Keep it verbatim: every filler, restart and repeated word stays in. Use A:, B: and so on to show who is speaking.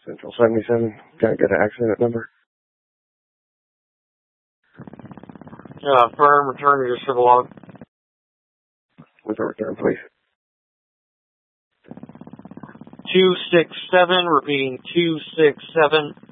A: Central seventy-seven, can I get an accident number?
B: Uh, firm, return to your civil log.
A: With a return, please.
B: two six seven, repeating two six seven.